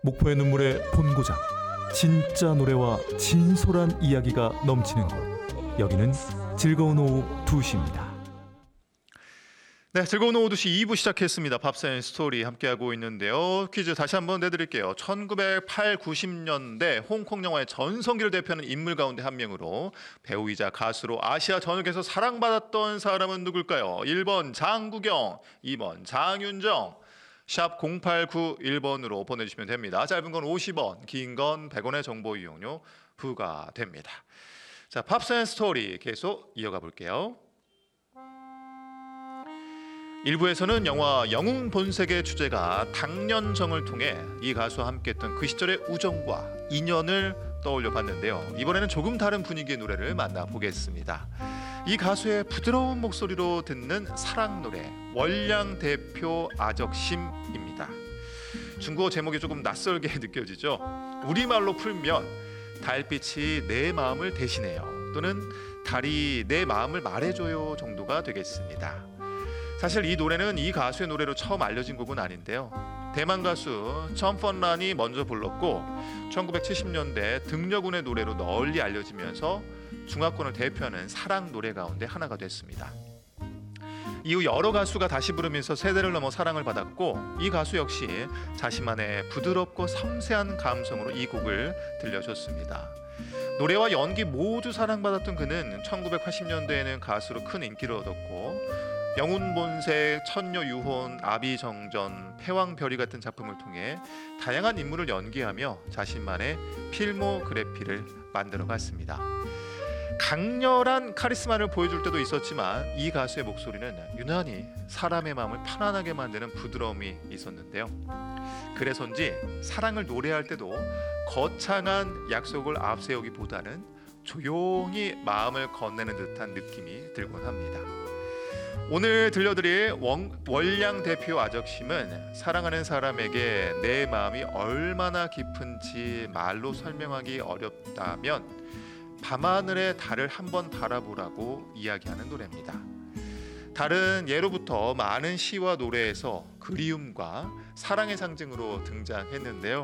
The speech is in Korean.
목포의 눈물의 본고장, 진짜 노래와 진솔한 이야기가 넘치는 곳, 여기는 즐거운 오후 2시입니다. 네, 즐거운 오후 2시 2부 시작했습니다. 밥사연 스토리 함께하고 있는데요. 퀴즈 다시 한번 내드릴게요. 1980, 90년대 홍콩 영화의 전성기를 대표하는 인물 가운데 한 명으로 배우이자 가수로 아시아 전역에서 사랑받았던 사람은 누굴까요? 1번 장국영, 2번 장윤정. 샵 0891번으로 보내주시면 됩니다. 짧은 건 50원, 긴 건 100원의 정보 이용료 부과됩니다. 자, 팝사연 스토리 계속 이어가 볼게요. 1부에서는 영화 영웅 본색의 주제가 당년정을 통해 이 가수와 함께했던 그 시절의 우정과 인연을 떠올려 봤는데요. 이번에는 조금 다른 분위기의 노래를 만나보겠습니다. 이 가수의 부드러운 목소리로 듣는 사랑 노래, 월량 대표 아적심입니다. 중국어 제목이 조금 낯설게 느껴지죠? 우리말로 풀면 달빛이 내 마음을 대신해요, 또는 달이 내 마음을 말해줘요 정도가 되겠습니다. 사실 이 노래는 이 가수의 노래로 처음 알려진 곡은 아닌데요. 대만 가수 첨펀란이 먼저 불렀고 1970년대 등려군의 노래로 널리 알려지면서 중화권을 대표하는 사랑 노래 가운데 하나가 됐습니다. 이후 여러 가수가 다시 부르면서 세대를 넘어 사랑을 받았고, 이 가수 역시 자신만의 부드럽고 섬세한 감성으로 이 곡을 들려줬습니다. 노래와 연기 모두 사랑받았던 그는 1980년대에는 가수로 큰 인기를 얻었고, 영웅본색, 천녀유혼, 아비정전, 패왕별이 같은 작품을 통해 다양한 인물을 연기하며 자신만의 필모그래피를 만들어갔습니다. 강렬한 카리스마를 보여줄 때도 있었지만 이 가수의 목소리는 유난히 사람의 마음을 편안하게 만드는 부드러움이 있었는데요. 그래서인지 사랑을 노래할 때도 거창한 약속을 앞세우기보다는 조용히 마음을 건네는 듯한 느낌이 들곤 합니다. 오늘 들려드릴 월량 대표 아적심은 사랑하는 사람에게 내 마음이 얼마나 깊은지 말로 설명하기 어렵다면 밤하늘의 달을 한번 바라보라고 이야기하는 노래입니다. 달은 예로부터 많은 시와 노래에서 그리움과 사랑의 상징으로 등장했는데요.